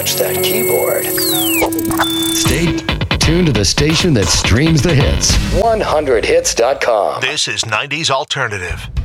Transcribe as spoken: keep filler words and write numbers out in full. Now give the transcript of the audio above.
touch that keyboard. Stay tuned to the station that streams the hits. one hundred hits dot com. This is nineties Alternative.